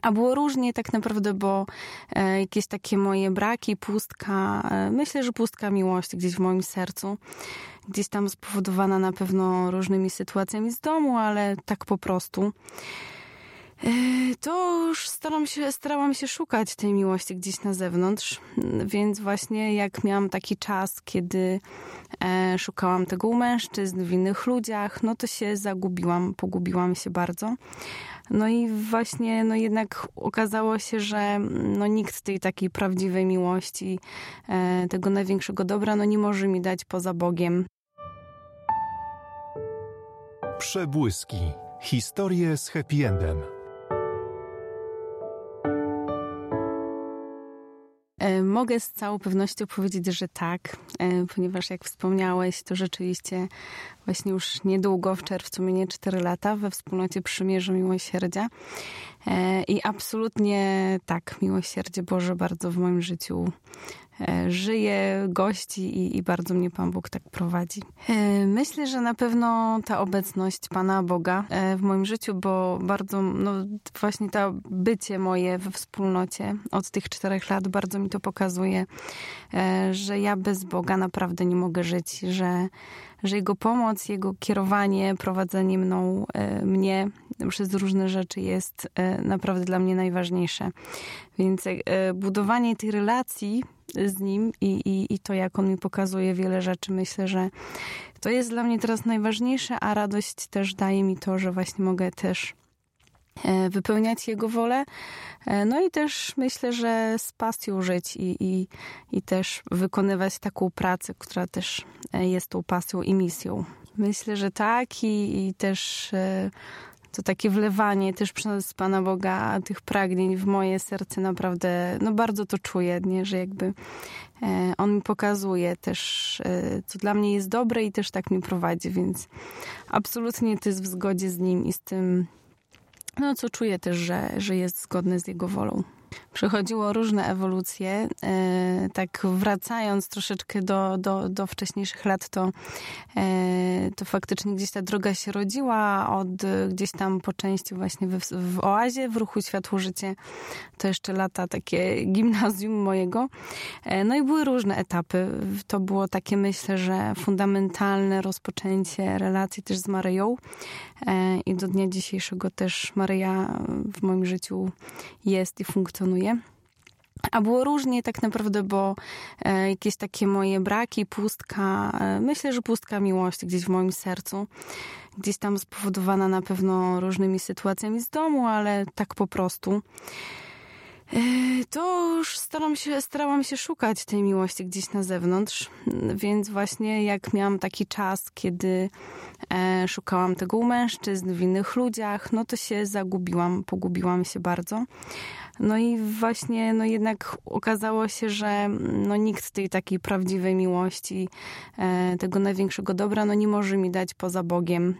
A było różnie tak naprawdę, bo jakieś takie moje braki, pustka, myślę, że pustka miłości gdzieś w moim sercu, gdzieś tam spowodowana na pewno różnymi sytuacjami z domu, ale tak po prostu. To już starałam się szukać tej miłości gdzieś na zewnątrz, więc właśnie jak miałam taki czas, kiedy szukałam tego u mężczyzn, w innych ludziach, no to się pogubiłam się bardzo. No i właśnie, no jednak okazało się, że no nikt tej takiej prawdziwej miłości, tego największego dobra, no nie może mi dać poza Bogiem. Przebłyski. Historie z happy endem. Mogę z całą pewnością powiedzieć, że tak, ponieważ jak wspomniałeś, to rzeczywiście właśnie już niedługo, w czerwcu minie 4 lata we wspólnocie Przymierza Miłosierdzia. I absolutnie tak, miłosierdzie Boże bardzo w moim życiu żyje, gości i bardzo mnie Pan Bóg tak prowadzi. Myślę, że na pewno ta obecność Pana Boga w moim życiu, bo bardzo, no właśnie to bycie moje we wspólnocie od tych 4 lat bardzo mi to pokazuje, że ja bez Boga naprawdę nie mogę żyć, że Jego pomoc, Jego kierowanie, prowadzenie mnie przez różne rzeczy jest naprawdę dla mnie najważniejsze. Więc budowanie tej relacji z Nim i to, jak On mi pokazuje wiele rzeczy, myślę, że to jest dla mnie teraz najważniejsze, a radość też daje mi to, że właśnie mogę też wypełniać Jego wolę. No i też myślę, że z pasją żyć i też wykonywać taką pracę, która też jest tą pasją i misją. Myślę, że tak i też to takie wlewanie też przez Pana Boga tych pragnień w moje serce naprawdę, no bardzo to czuję, nie? Że jakby On mi pokazuje też, co dla mnie jest dobre i też tak mnie prowadzi, więc absolutnie to jest w zgodzie z Nim i z tym, no co czuję też, że jest zgodne z Jego wolą. Przechodziło różne ewolucje. Tak wracając troszeczkę do wcześniejszych lat, to faktycznie gdzieś ta droga się rodziła od gdzieś tam po części właśnie w Oazie, w ruchu Światło-Życie. To jeszcze lata takie gimnazjum mojego. No i były różne etapy. To było takie, myślę, że fundamentalne rozpoczęcie relacji też z Maryją. I do dnia dzisiejszego też Maryja w moim życiu jest i funkcjonuje. A było różnie tak naprawdę, bo jakieś takie moje braki, pustka, myślę, że pustka miłości gdzieś w moim sercu, gdzieś tam spowodowana na pewno różnymi sytuacjami z domu, ale tak po prostu. To już starałam się szukać tej miłości gdzieś na zewnątrz, więc właśnie jak miałam taki czas, kiedy szukałam tego u mężczyzn, w innych ludziach, no to się pogubiłam się bardzo. No i właśnie, no jednak okazało się, że no nikt tej takiej prawdziwej miłości, tego największego dobra, no nie może mi dać poza Bogiem.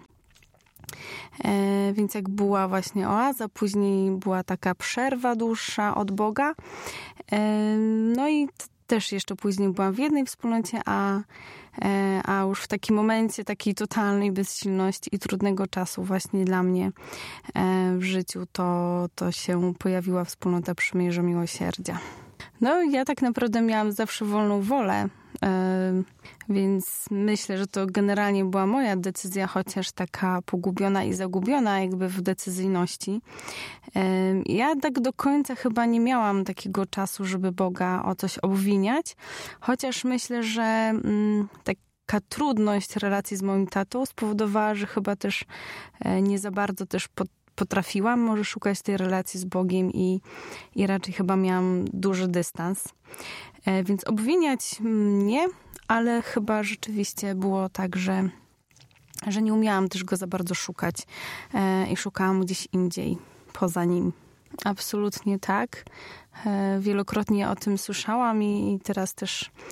Więc jak była właśnie oaza, później była taka przerwa dłuższa od Boga. No i też jeszcze później byłam w jednej wspólnocie, a już w takim momencie takiej totalnej bezsilności i trudnego czasu właśnie dla mnie w życiu to się pojawiła wspólnota Przymierza Miłosierdzia. No ja tak naprawdę miałam zawsze wolną wolę, więc myślę, że to generalnie była moja decyzja, chociaż taka pogubiona i zagubiona jakby w decyzyjności. Ja tak do końca chyba nie miałam takiego czasu, żeby Boga o coś obwiniać, chociaż myślę, że taka trudność relacji z moim tatą spowodowała, że chyba też nie za bardzo też potrafiłam może szukać tej relacji z Bogiem i raczej chyba miałam duży dystans. Więc obwiniać nie, ale chyba rzeczywiście było tak, że nie umiałam też go za bardzo szukać i szukałam gdzieś indziej, poza nim. Absolutnie tak. Wielokrotnie o tym słyszałam i teraz też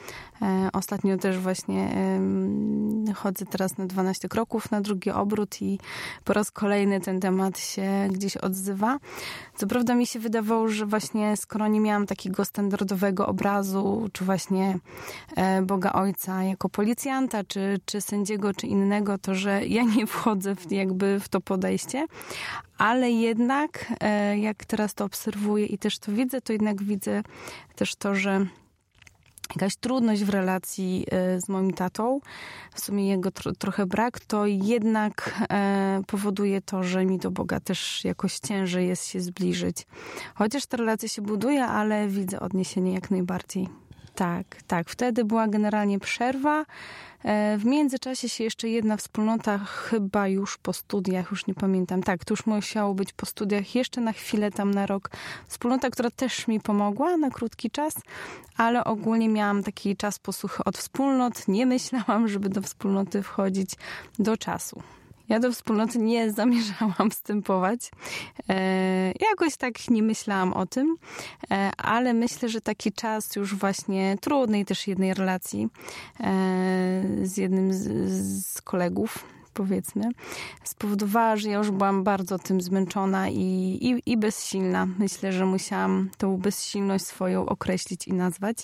Ostatnio też właśnie chodzę teraz na 12 kroków na drugi obrót i po raz kolejny ten temat się gdzieś odzywa. Co prawda mi się wydawało, że właśnie skoro nie miałam takiego standardowego obrazu, czy właśnie Boga Ojca jako policjanta, czy sędziego, czy innego, to że ja nie wchodzę w to podejście, ale jednak jak teraz to obserwuję i też to widzę, to jednak widzę też to, że jakaś trudność w relacji z moim tatą, w sumie jego trochę brak, to jednak powoduje to, że mi do Boga też jakoś ciężej jest się zbliżyć. Chociaż ta relacja się buduje, ale widzę odniesienie jak najbardziej. Tak. Wtedy była generalnie przerwa. W międzyczasie się jeszcze jedna wspólnota, chyba już po studiach, już nie pamiętam. Tak, to już musiało być po studiach, jeszcze na chwilę, tam na rok. Wspólnota, która też mi pomogła na krótki czas, ale ogólnie miałam taki czas posłuchy od wspólnot. Nie myślałam, żeby do wspólnoty wchodzić do czasu. Ja do wspólnoty nie zamierzałam wstępować. Jakoś tak nie myślałam o tym, ale myślę, że taki czas już właśnie trudnej też jednej relacji z jednym z kolegów, powiedzmy, spowodowała, że ja już byłam bardzo tym zmęczona i bezsilna. Myślę, że musiałam tą bezsilność swoją określić i nazwać.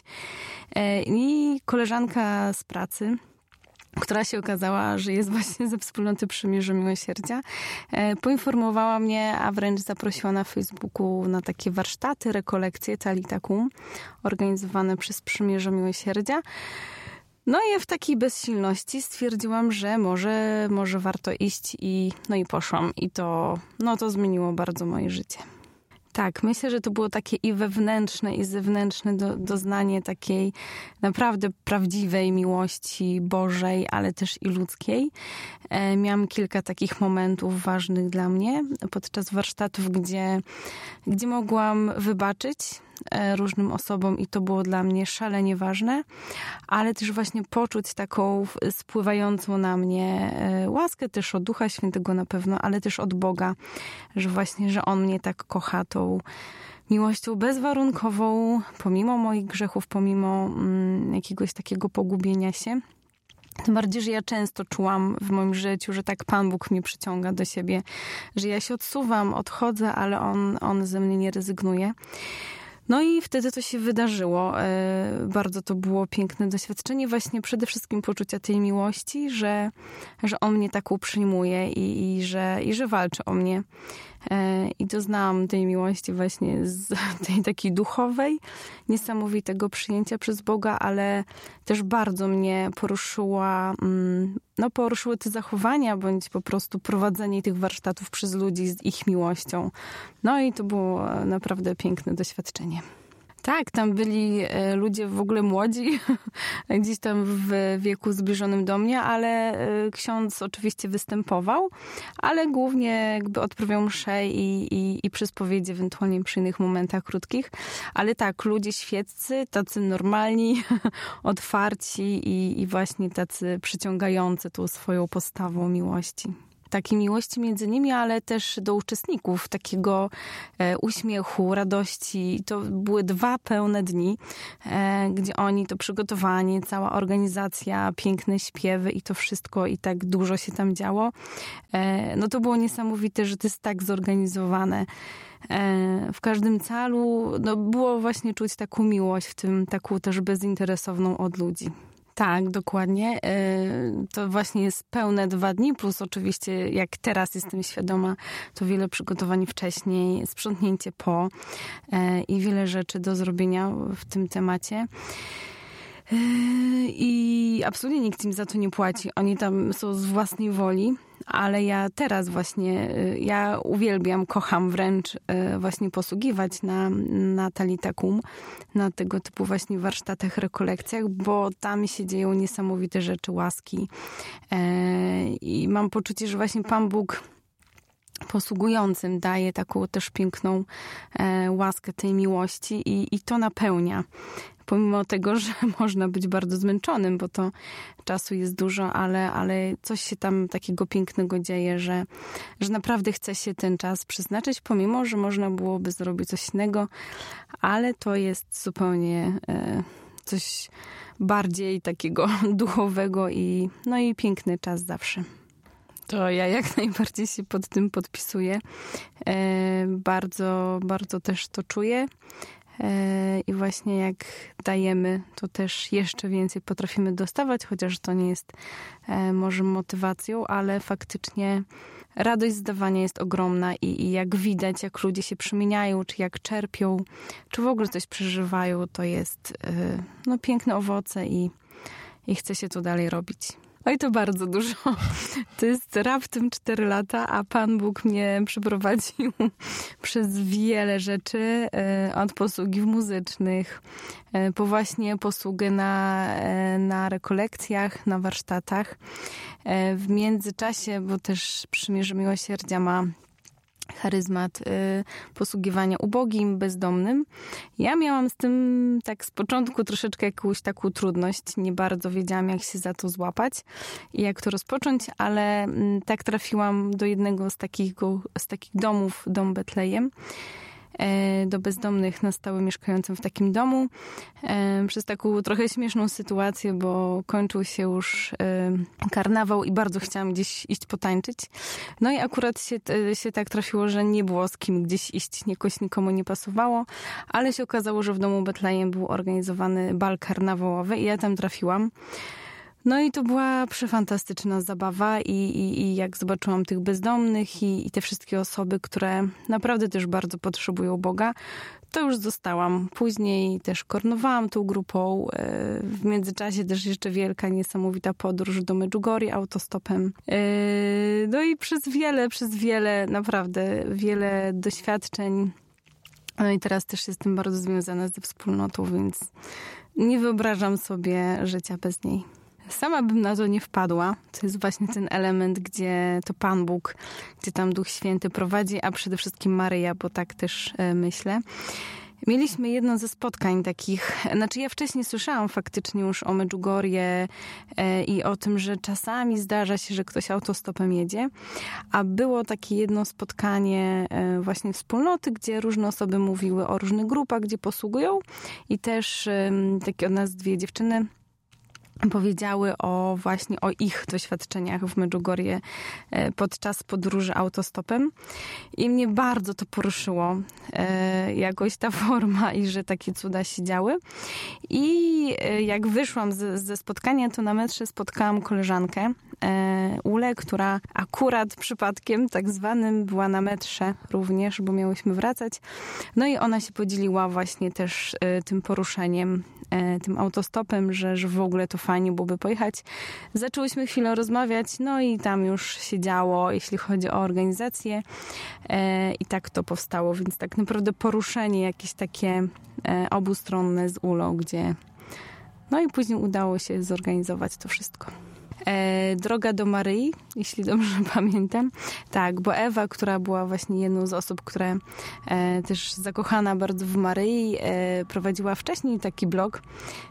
I koleżanka z pracy, która się okazała, że jest właśnie ze wspólnoty Przymierze Miłosierdzia, poinformowała mnie, a wręcz zaprosiła na Facebooku na takie warsztaty, rekolekcje Talita Kum, organizowane przez Przymierze Miłosierdzia. No i w takiej bezsilności stwierdziłam, że może warto iść i poszłam. I to zmieniło bardzo moje życie. Tak, myślę, że to było takie i wewnętrzne, i zewnętrzne doznanie takiej naprawdę prawdziwej miłości Bożej, ale też i ludzkiej. Miałam kilka takich momentów ważnych dla mnie podczas warsztatów, gdzie mogłam wybaczyć różnym osobom i to było dla mnie szalenie ważne, ale też właśnie poczuć taką spływającą na mnie łaskę też od Ducha Świętego na pewno, ale też od Boga, że On mnie tak kocha tą miłością bezwarunkową, pomimo moich grzechów, pomimo jakiegoś takiego pogubienia się. Tym bardziej, że ja często czułam w moim życiu, że tak Pan Bóg mnie przyciąga do siebie, że ja się odsuwam, odchodzę, ale On ze mnie nie rezygnuje. No i wtedy to się wydarzyło. Bardzo to było piękne doświadczenie. Właśnie przede wszystkim poczucia tej miłości, że On mnie taką przyjmuje i że walczy o mnie. I doznałam tej miłości właśnie z tej takiej duchowej, niesamowitego przyjęcia przez Boga, ale też bardzo mnie poruszyły te zachowania, bądź po prostu prowadzenie tych warsztatów przez ludzi z ich miłością. No i to było naprawdę piękne doświadczenie. Tak, tam byli ludzie w ogóle młodzi, gdzieś tam w wieku zbliżonym do mnie, ale ksiądz oczywiście występował, ale głównie jakby odprawiał mszę i przy spowiedzi, ewentualnie przy innych momentach krótkich. Ale tak, ludzie świeccy, tacy normalni, otwarci i właśnie tacy przyciągający tą swoją postawą miłości. Takiej miłości między nimi, ale też do uczestników, takiego uśmiechu, radości. To były 2 pełne dni, gdzie oni, to przygotowanie, cała organizacja, piękne śpiewy i to wszystko i tak dużo się tam działo. No to było niesamowite, że to jest tak zorganizowane. W każdym calu było właśnie czuć taką miłość w tym, taką też bezinteresowną od ludzi. Tak, dokładnie. To właśnie jest pełne 2 dni, plus oczywiście jak teraz jestem świadoma, to wiele przygotowań wcześniej, sprzątnięcie po i wiele rzeczy do zrobienia w tym temacie. I absolutnie nikt im za to nie płaci. Oni tam są z własnej woli, ale ja teraz właśnie, ja uwielbiam, kocham wręcz właśnie posługiwać na Talita Kum, na tego typu właśnie warsztatach, rekolekcjach, bo tam się dzieją niesamowite rzeczy, łaski. I mam poczucie, że właśnie Pan Bóg posługującym daje taką też piękną łaskę tej miłości i to napełnia. Pomimo tego, że można być bardzo zmęczonym, bo to czasu jest dużo, ale coś się tam takiego pięknego dzieje, że naprawdę chce się ten czas przeznaczyć, pomimo że można byłoby zrobić coś innego, ale to jest zupełnie coś bardziej takiego duchowego i piękny czas zawsze. To ja jak najbardziej się pod tym podpisuję. Bardzo, bardzo też to czuję. I właśnie jak dajemy, to też jeszcze więcej potrafimy dostawać, chociaż to nie jest może motywacją, ale faktycznie radość z dawania jest ogromna i jak widać, jak ludzie się przemieniają, czy jak czerpią, czy w ogóle coś przeżywają, to jest piękne owoce i chce się to dalej robić. Oj, to bardzo dużo. To jest raptem 4 lata, a Pan Bóg mnie przeprowadził przez wiele rzeczy. Od posług muzycznych, po właśnie posługę na rekolekcjach, na warsztatach. W międzyczasie, bo też Przymierze Miłosierdzia ma charyzmat posługiwania ubogim, bezdomnym. Ja miałam z tym tak z początku troszeczkę jakąś taką trudność. Nie bardzo wiedziałam, jak się za to złapać i jak to rozpocząć, ale tak trafiłam do jednego z takich domów, Dom Betlejem, do bezdomnych na stałe mieszkającym w takim domu. Przez taką trochę śmieszną sytuację, bo kończył się już karnawał i bardzo chciałam gdzieś iść potańczyć. No i akurat się tak trafiło, że nie było z kim gdzieś iść, jakoś nikomu nie pasowało, ale się okazało, że w Domu Betlejem był organizowany bal karnawałowy i ja tam trafiłam. No i to była przefantastyczna zabawa i jak zobaczyłam tych bezdomnych i te wszystkie osoby, które naprawdę też bardzo potrzebują Boga, to już zostałam. Później też koronowałam tą grupą. W międzyczasie też jeszcze wielka, niesamowita podróż do Medjugorje autostopem. No i przez wiele, naprawdę wiele doświadczeń. No i teraz też jestem bardzo związana ze wspólnotą, więc nie wyobrażam sobie życia bez niej. Sama bym na to nie wpadła. To jest właśnie ten element, gdzie to Pan Bóg, gdzie tam Duch Święty prowadzi, a przede wszystkim Maryja, bo tak też myślę. Mieliśmy jedno ze spotkań takich, ja wcześniej słyszałam faktycznie już o Medjugorje i o tym, że czasami zdarza się, że ktoś autostopem jedzie, a było takie jedno spotkanie właśnie wspólnoty, gdzie różne osoby mówiły o różnych grupach, gdzie posługują i też takie od nas 2 dziewczyny powiedziały właśnie o ich doświadczeniach w Medjugorje podczas podróży autostopem i mnie bardzo to poruszyło jakoś ta forma i że takie cuda się działy. I jak wyszłam ze spotkania, to na metrze spotkałam koleżankę Ulę, która akurat przypadkiem tak zwanym była na metrze również, bo miałyśmy wracać. No i ona się podzieliła właśnie też tym poruszeniem, tym autostopem, że w ogóle to fajnie byłoby pojechać. Zaczęłyśmy chwilę rozmawiać, no i tam już się działo, jeśli chodzi o organizację i tak to powstało, więc tak naprawdę poruszenie jakieś takie obustronne z Ulą, gdzie no i później udało się zorganizować to wszystko. Droga do Maryi, jeśli dobrze pamiętam. Tak, bo Ewa, która była właśnie jedną z osób, która też zakochana bardzo w Maryi, prowadziła wcześniej taki blog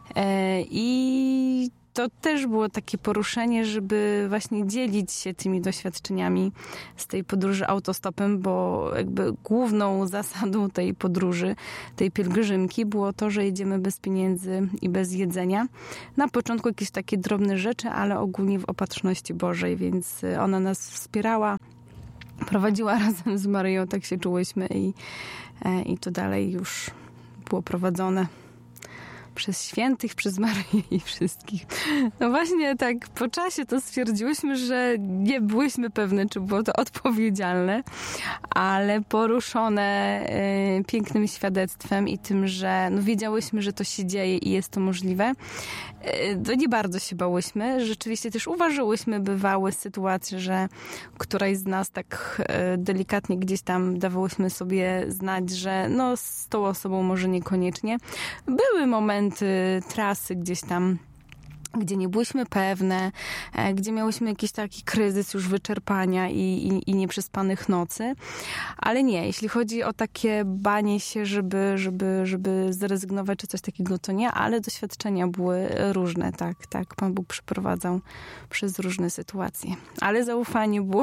i to też było takie poruszenie, żeby właśnie dzielić się tymi doświadczeniami z tej podróży autostopem, bo jakby główną zasadą tej podróży, tej pielgrzymki było to, że jedziemy bez pieniędzy i bez jedzenia. Na początku jakieś takie drobne rzeczy, ale ogólnie w opatrzności Bożej, więc ona nas wspierała, prowadziła razem z Maryją, tak się czułyśmy i to dalej już było prowadzone przez świętych, przez Maryję i wszystkich. No właśnie tak po czasie to stwierdziłyśmy, że nie byłyśmy pewne, czy było to odpowiedzialne, ale poruszone pięknym świadectwem i tym, że wiedziałyśmy, że to się dzieje i jest to możliwe, to nie bardzo się bałyśmy. Rzeczywiście też uważałyśmy, bywały sytuacje, że któraś z nas tak delikatnie gdzieś tam dawałyśmy sobie znać, że z tą osobą może niekoniecznie. Były momenty, trasy gdzieś tam, gdzie nie byłyśmy pewne, gdzie miałyśmy jakiś taki kryzys już wyczerpania i nieprzespanych nocy. Ale nie, jeśli chodzi o takie banie się, żeby zrezygnować czy coś takiego, to nie, ale doświadczenia były różne, tak. Pan Bóg przeprowadzał przez różne sytuacje. Ale zaufanie było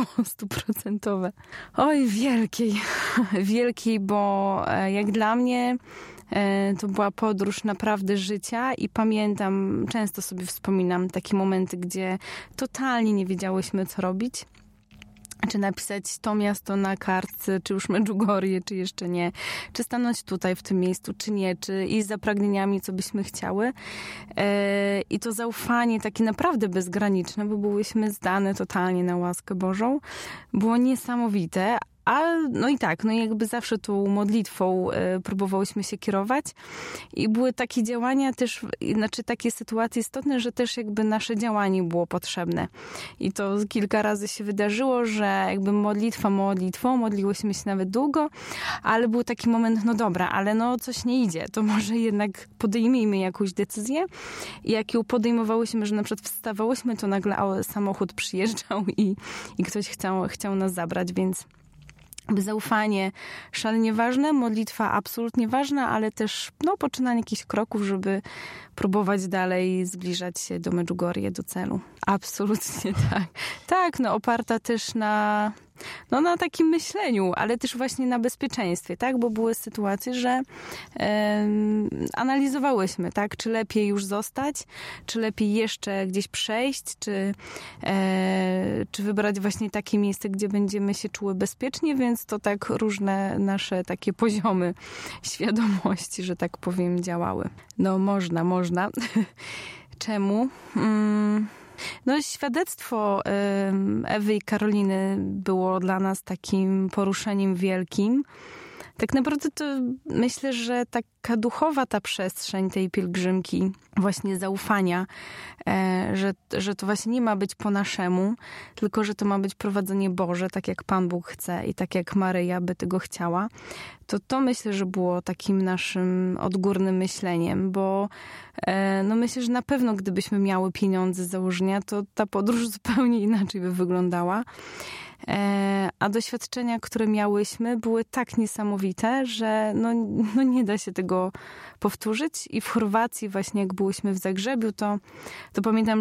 100%. Oj, wielkiej, bo jak dla mnie To była podróż naprawdę życia i pamiętam, często sobie wspominam takie momenty, gdzie totalnie nie wiedziałyśmy, co robić. Czy napisać to miasto na kartce, czy już Medjugorje, czy jeszcze nie. Czy stanąć tutaj w tym miejscu, czy nie. Czy iść za pragnieniami, co byśmy chciały. I to zaufanie takie naprawdę bezgraniczne, bo byłyśmy zdane totalnie na łaskę Bożą. Było niesamowite. No i jakby zawsze tą modlitwą próbowałyśmy się kierować i były takie działania też, znaczy takie sytuacje istotne, że też jakby nasze działanie było potrzebne. I to kilka razy się wydarzyło, że jakby modlitwą, modliłyśmy się nawet długo, ale był taki moment, no dobra, ale no coś nie idzie, to może jednak podejmijmy jakąś decyzję. I jak ją podejmowałyśmy, że na przykład wstawałyśmy, to nagle samochód przyjeżdżał i ktoś chciał nas zabrać, więc zaufanie szalenie ważne, modlitwa absolutnie ważna, ale też poczynanie jakichś kroków, żeby próbować dalej zbliżać się do Medjugorje, do celu. Absolutnie tak. Tak, oparta też na takim myśleniu, ale też właśnie na bezpieczeństwie, tak? Bo były sytuacje, że analizowałyśmy, tak? Czy lepiej już zostać, czy lepiej jeszcze gdzieś przejść, czy wybrać właśnie takie miejsce, gdzie będziemy się czuły bezpiecznie, więc to tak różne nasze takie poziomy świadomości, że tak powiem, działały. Można. Czemu? Świadectwo Ewy i Karoliny było dla nas takim poruszeniem wielkim. Tak naprawdę to myślę, że taka duchowa ta przestrzeń tej pielgrzymki, właśnie zaufania, że to właśnie nie ma być po naszemu, tylko że to ma być prowadzenie Boże, tak jak Pan Bóg chce i tak jak Maryja by tego chciała, to myślę, że było takim naszym odgórnym myśleniem, bo myślę, że na pewno gdybyśmy miały pieniądze z założenia, to ta podróż zupełnie inaczej by wyglądała. A doświadczenia, które miałyśmy, były tak niesamowite, że nie da się tego powtórzyć. I w Chorwacji właśnie jak byłyśmy w Zagrzebiu, to pamiętam,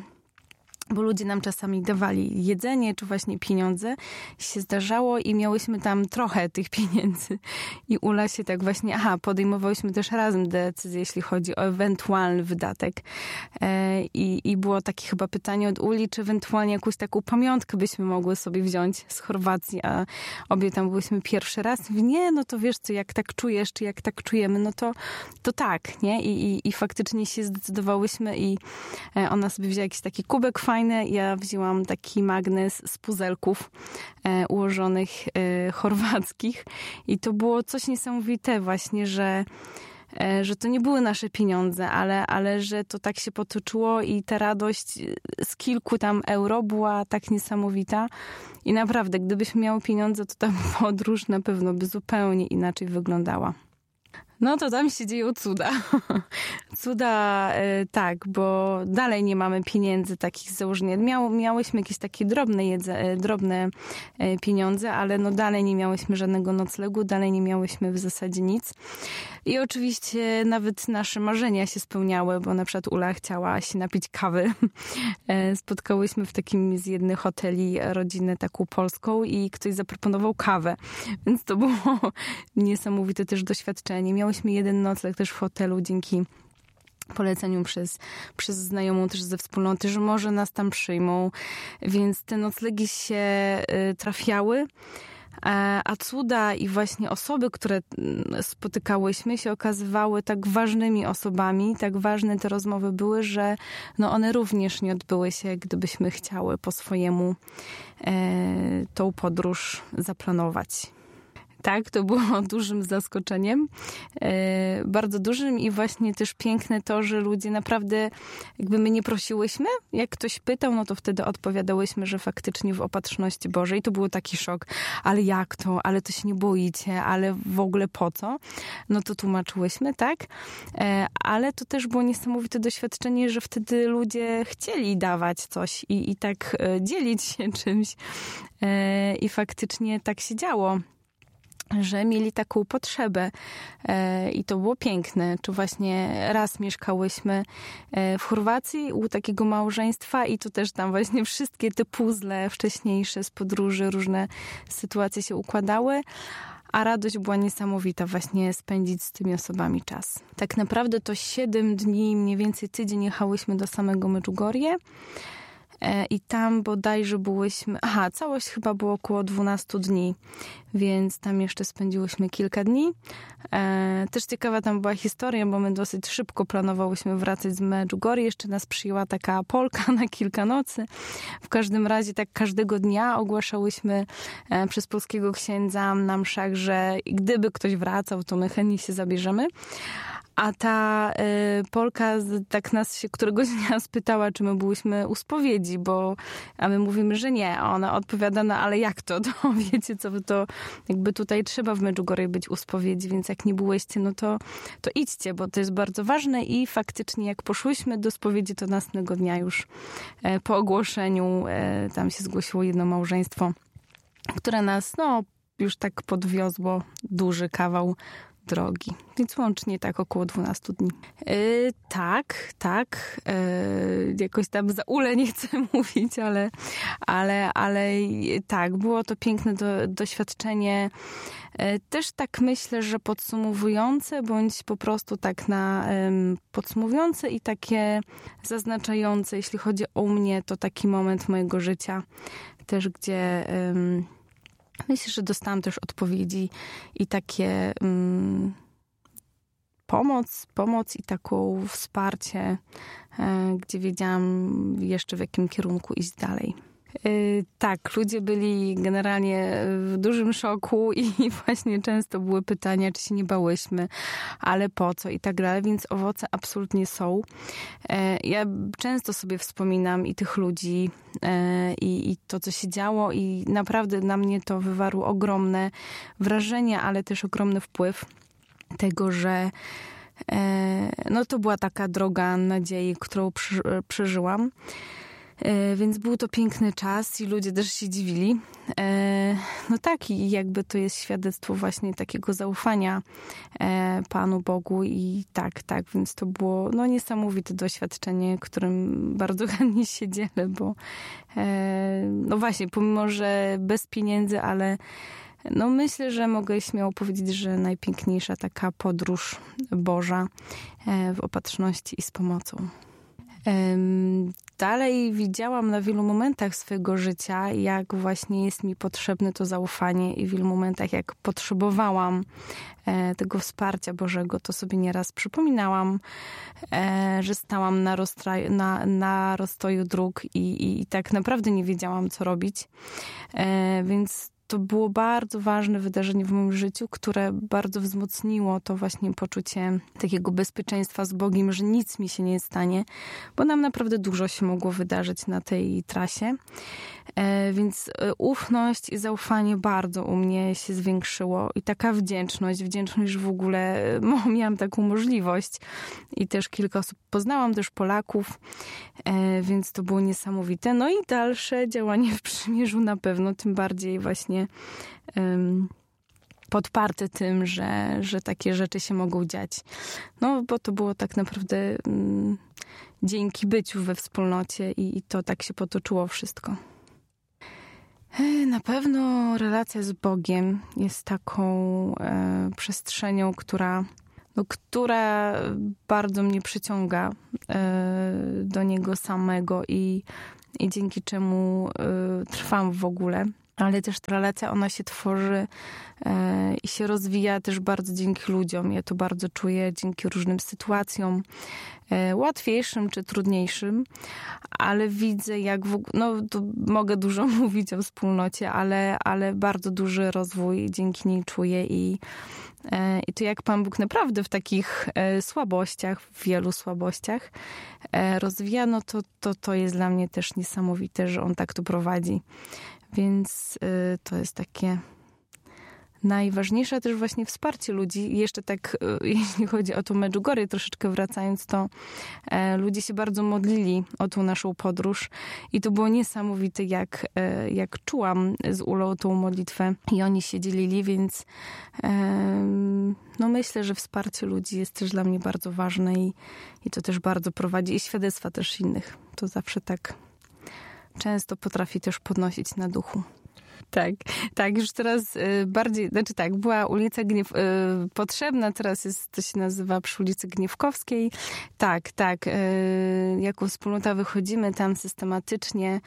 bo ludzie nam czasami dawali jedzenie, czy właśnie pieniądze. Się zdarzało i miałyśmy tam trochę tych pieniędzy. I Ula się tak właśnie, podejmowałyśmy też razem decyzję, jeśli chodzi o ewentualny wydatek. I było takie chyba pytanie od Uli, czy ewentualnie jakąś taką pamiątkę byśmy mogły sobie wziąć z Chorwacji, a obie tam byłyśmy pierwszy raz. Mówi, nie, to wiesz co, jak tak czujesz, czy jak tak czujemy, to tak, nie? I faktycznie się zdecydowałyśmy i ona sobie wzięła jakiś taki kubek fajny. Ja wzięłam taki magnes z puzelków ułożonych chorwackich i to było coś niesamowite właśnie, że to nie były nasze pieniądze, ale że to tak się potoczyło i ta radość z kilku tam euro była tak niesamowita i naprawdę, gdybyśmy miały pieniądze, to ta podróż na pewno by zupełnie inaczej wyglądała. To tam się dzieją cuda. Cuda, tak, bo dalej nie mamy pieniędzy takich z założenia. Miałyśmy jakieś takie drobne pieniądze, ale dalej nie miałyśmy żadnego noclegu, dalej nie miałyśmy w zasadzie nic. I oczywiście nawet nasze marzenia się spełniały, bo na przykład Ula chciała się napić kawy. Spotkałyśmy w takim z jednych hoteli rodzinę taką polską i ktoś zaproponował kawę. Więc to było niesamowite też doświadczenie. Miałyśmy jeden nocleg też w hotelu dzięki poleceniu przez znajomą też ze wspólnoty, że może nas tam przyjmą. Więc te noclegi się trafiały. A cuda i właśnie osoby, które spotykałyśmy, się okazywały tak ważnymi osobami, tak ważne te rozmowy były, że one również nie odbyły się, gdybyśmy chciały po swojemu tą podróż zaplanować. Tak, to było dużym zaskoczeniem, bardzo dużym i właśnie też piękne to, że ludzie naprawdę, jakby my nie prosiłyśmy, jak ktoś pytał, to wtedy odpowiadałyśmy, że faktycznie w opatrzności Bożej. To był taki szok, ale jak to, ale to się nie boicie, ale w ogóle po co? To tłumaczyłyśmy, tak? Ale to też było niesamowite doświadczenie, że wtedy ludzie chcieli dawać coś i tak dzielić się czymś i faktycznie tak się działo, że mieli taką potrzebę i to było piękne. Czy właśnie raz mieszkałyśmy w Chorwacji u takiego małżeństwa i to też tam właśnie wszystkie te puzzle wcześniejsze z podróży, różne sytuacje się układały. a radość była niesamowita właśnie spędzić z tymi osobami czas. Tak naprawdę to 7 dni, mniej więcej tydzień jechałyśmy do samego Medjugorje i tam bodajże byłyśmy, całość chyba było około 12 dni, więc tam jeszcze spędziłyśmy kilka dni. Też ciekawa tam była historia, bo my dosyć szybko planowałyśmy wracać z Medjugorje. Jeszcze nas przyjęła taka Polka na kilka nocy. W każdym razie tak każdego dnia ogłaszałyśmy przez polskiego księdza na mszach, że gdyby ktoś wracał, to my chętnie się zabierzemy. A ta Polka tak nas się któregoś dnia spytała, czy my byłyśmy u spowiedzi, a my mówimy, że nie. A ona odpowiada, no ale jak to? To wiecie co, to jakby tutaj trzeba w Medjugorje być u spowiedzi, więc jak nie byłyście, no to idźcie, bo to jest bardzo ważne i faktycznie jak poszłyśmy do spowiedzi, to następnego dnia już po ogłoszeniu tam się zgłosiło jedno małżeństwo, które nas już tak podwiozło duży kawał drogi. Więc łącznie tak około 12 dni. Tak. Jakoś tam za ule nie chcę mówić, ale tak, było to piękne doświadczenie. Też tak myślę, że podsumowujące, bądź po prostu tak podsumowujące i takie zaznaczające, jeśli chodzi o mnie, to taki moment mojego życia też, gdzie myślę, że dostałam też odpowiedzi i takie pomoc i taką wsparcie, gdzie wiedziałam jeszcze w jakim kierunku iść dalej. Tak, ludzie byli generalnie w dużym szoku i właśnie często były pytania, czy się nie bałyśmy, ale po co i tak dalej, więc owoce absolutnie są. Ja często sobie wspominam i tych ludzi i to, co się działo i naprawdę na mnie to wywarło ogromne wrażenie, ale też ogromny wpływ tego, że to była taka droga nadziei, którą przeżyłam. Więc był to piękny czas i ludzie też się dziwili. I jakby to jest świadectwo właśnie takiego zaufania Panu Bogu i tak, więc to było niesamowite doświadczenie, którym bardzo chętnie się dzielę, bo właśnie, pomimo, że bez pieniędzy, ale myślę, że mogę śmiało powiedzieć, że najpiękniejsza taka podróż Boża w opatrzności i z pomocą. Dalej widziałam na wielu momentach swojego życia, jak właśnie jest mi potrzebne to zaufanie i w wielu momentach, jak potrzebowałam tego wsparcia Bożego, to sobie nieraz przypominałam, że stałam na rozstoju dróg i tak naprawdę nie wiedziałam, co robić. Więc to było bardzo ważne wydarzenie w moim życiu, które bardzo wzmocniło to właśnie poczucie takiego bezpieczeństwa z Bogiem, że nic mi się nie stanie, bo nam naprawdę dużo się mogło wydarzyć na tej trasie. Więc ufność i zaufanie bardzo u mnie się zwiększyło i taka wdzięczność, że w ogóle miałam taką możliwość i też kilka osób poznałam, też Polaków, więc to było niesamowite. No i dalsze działanie w przymierzu na pewno, tym bardziej właśnie podparte tym, że takie rzeczy się mogą dziać. Bo to było tak naprawdę dzięki byciu we wspólnocie i to tak się potoczyło wszystko. Na pewno relacja z Bogiem jest taką przestrzenią, która bardzo mnie przyciąga do Niego samego i dzięki czemu trwam w ogóle. Ale też ta relacja, ona się tworzy i się rozwija też bardzo dzięki ludziom. Ja to bardzo czuję dzięki różnym sytuacjom, łatwiejszym czy trudniejszym, ale widzę jak tu mogę dużo mówić o wspólnocie, ale bardzo duży rozwój dzięki niej czuję i to jak Pan Bóg naprawdę w takich słabościach, w wielu słabościach rozwija, to jest dla mnie też niesamowite, że On tak to prowadzi. Więc to jest takie najważniejsze też właśnie wsparcie ludzi. I jeszcze tak, jeśli chodzi o tą Medjugorję, troszeczkę wracając, to ludzie się bardzo modlili o tą naszą podróż i to było niesamowite, jak czułam z Ulą tą modlitwę i oni się dzielili, więc myślę, że wsparcie ludzi jest też dla mnie bardzo ważne i to też bardzo prowadzi i świadectwa też innych. To zawsze tak często potrafi też podnosić na duchu. Tak, już teraz bardziej, znaczy tak, była ulica Potrzebna, teraz to się nazywa przy ulicy Gniewkowskiej. Tak, jako wspólnota wychodzimy tam systematycznie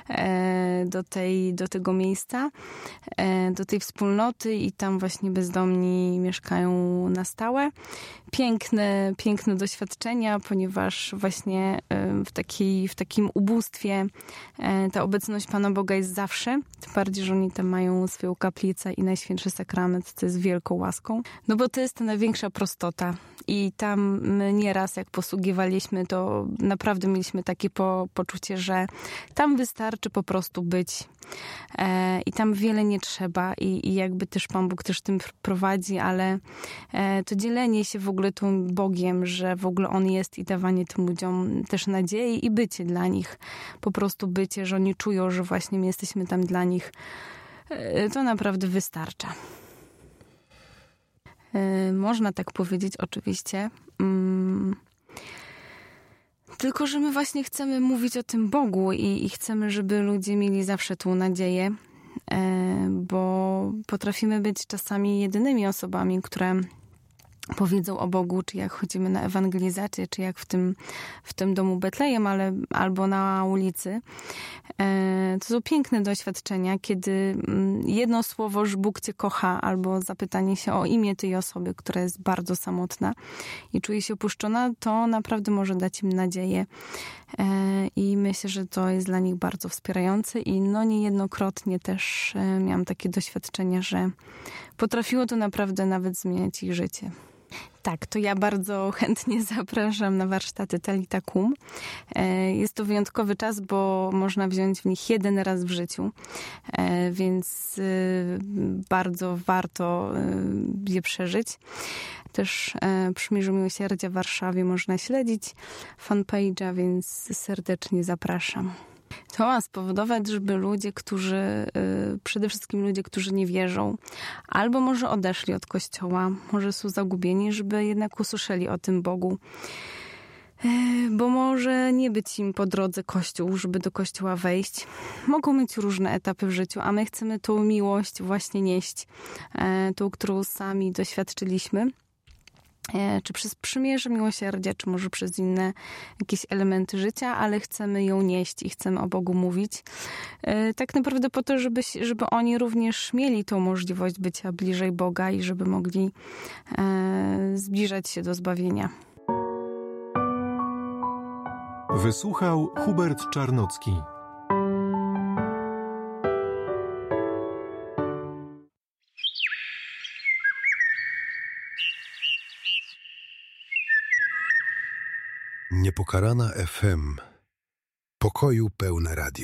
do tego miejsca, do tej wspólnoty i tam właśnie bezdomni mieszkają na stałe. Piękne doświadczenia, ponieważ właśnie w takim ubóstwie ta obecność Pana Boga jest zawsze. Tym bardziej, że oni tam mają swoją kaplicę i Najświętszy Sakrament, to jest wielką łaską. No bo to jest ta największa prostota. I tam my nieraz, jak posługiwaliśmy, to naprawdę mieliśmy takie poczucie, że tam wystarczy po prostu być. I tam wiele nie trzeba i jakby też Pan Bóg też tym prowadzi, ale to dzielenie się w ogóle tym Bogiem, że w ogóle On jest i dawanie tym ludziom też nadziei i bycie dla nich. Po prostu bycie, że oni czują, że właśnie my jesteśmy tam dla nich. To naprawdę wystarcza. Można tak powiedzieć oczywiście. Tylko, że my właśnie chcemy mówić o tym Bogu i chcemy, żeby ludzie mieli zawsze tą nadzieję, bo potrafimy być czasami jedynymi osobami, które powiedzą o Bogu, czy jak chodzimy na ewangelizację, czy jak w tym domu Betlejem, albo na ulicy. To są piękne doświadczenia, kiedy jedno słowo, że Bóg Cię kocha, albo zapytanie się o imię tej osoby, która jest bardzo samotna i czuje się opuszczona, to naprawdę może dać im nadzieję. I myślę, że to jest dla nich bardzo wspierające i niejednokrotnie też miałam takie doświadczenia, że potrafiło to naprawdę nawet zmieniać ich życie. Tak, to ja bardzo chętnie zapraszam na warsztaty Talita Kum. Jest to wyjątkowy czas, bo można wziąć w nich jeden raz w życiu, więc bardzo warto je przeżyć. Też Przymierzu Miłosierdzia w Warszawie można śledzić fanpage'a, więc serdecznie zapraszam. To ma spowodować, żeby przede wszystkim ludzie, którzy nie wierzą, albo może odeszli od Kościoła, może są zagubieni, żeby jednak usłyszeli o tym Bogu. Bo może nie być im po drodze Kościół, żeby do Kościoła wejść. Mogą mieć różne etapy w życiu, a my chcemy tą miłość właśnie nieść, tą, którą sami doświadczyliśmy. Czy przez przymierze miłosierdzia, czy może przez inne jakieś elementy życia, ale chcemy ją nieść i chcemy o Bogu mówić. Tak naprawdę po to, żeby oni również mieli tą możliwość bycia bliżej Boga i żeby mogli zbliżać się do zbawienia. Wysłuchał Hubert Czarnocki. Niepokalana FM. Pokoju pełne radio.